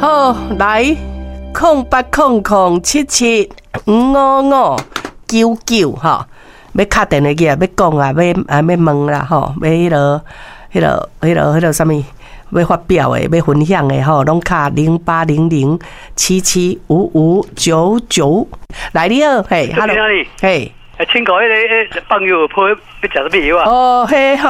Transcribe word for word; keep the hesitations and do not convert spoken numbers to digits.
好，来，空八空空七七五五五九九哈，要敲电话去啊，要讲啊，要啊要问啦吼，要迄落迄落迄落迄落啥物？要发表的，要分享的吼，拢卡零八零零七七五五九九。来你好，嘿 ，Hello， 嘿， 请教迄个朋友陪要食什么药啊？ 哦，嘿，